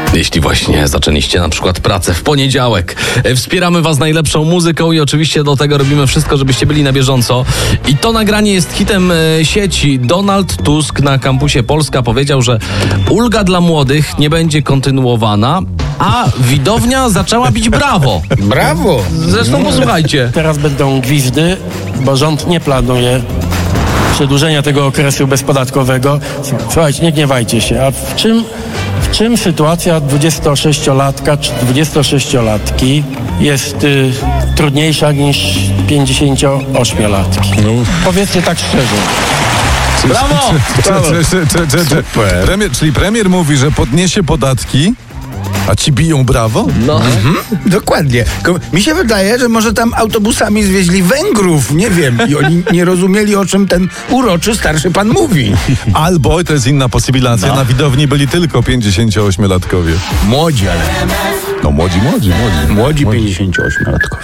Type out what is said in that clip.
Jeśli właśnie zaczęliście na przykład pracę w poniedziałek. Wspieramy was najlepszą muzyką i oczywiście do tego robimy wszystko, żebyście byli na bieżąco. I to nagranie jest hitem sieci. Donald Tusk na kampusie Polska powiedział, że ulga dla młodych nie będzie kontynuowana, a widownia zaczęła bić brawo. Brawo! Zresztą posłuchajcie. Teraz będą gwizdy, bo rząd nie planuje przedłużenia tego okresu bezpodatkowego. Słuchajcie, nie gniewajcie się. A w czym sytuacja 26-latka czy 26-latki jest trudniejsza niż 58-latki? Powiedzcie tak szczerze. Brawo! Czyli premier mówi, że podniesie podatki, a ci biją brawo? No. Dokładnie. Mi się wydaje, że może tam autobusami zwieźli Węgrów, nie wiem, i oni nie rozumieli, o czym ten uroczy starszy pan mówi. Albo, to jest inna possibilacja, na widowni byli tylko 58-latkowie. Młodzi, ale... No młodzi. Młodzi 58-latkowie.